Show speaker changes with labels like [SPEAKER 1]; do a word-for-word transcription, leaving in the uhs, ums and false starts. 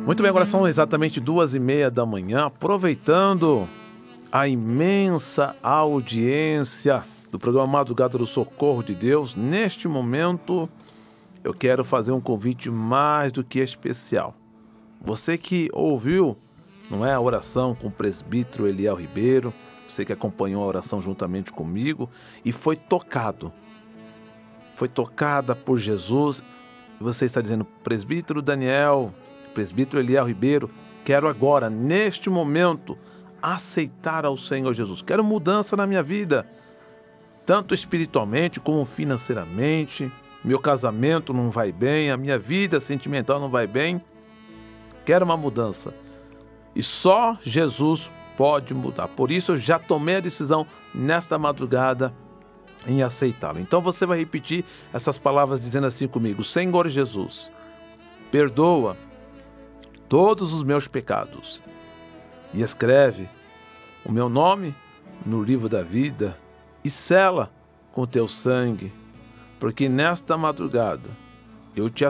[SPEAKER 1] Muito bem, agora são exatamente duas e meia da manhã, aproveitando a imensa audiência do programa Madrugada do Socorro de Deus. Neste momento, eu quero fazer um convite mais do que especial. Você que ouviu, não é, a oração com o presbítero Eliel Ribeiro, você que acompanhou a oração juntamente comigo e foi tocado, foi tocada por Jesus. Você está dizendo, presbítero Daniel, presbítero Eliel Ribeiro, quero agora, neste momento, aceitar ao Senhor Jesus. Quero mudança na minha vida, tanto espiritualmente como financeiramente. Meu casamento não vai bem, a minha vida sentimental não vai bem. Quero uma mudança. E só Jesus pode mudar. Por isso eu já tomei a decisão nesta madrugada em aceitá-lo. Então você vai repetir essas palavras dizendo assim comigo: Senhor Jesus, perdoa todos os meus pecados e escreve o meu nome no livro da vida e sela com teu sangue, porque nesta madrugada eu te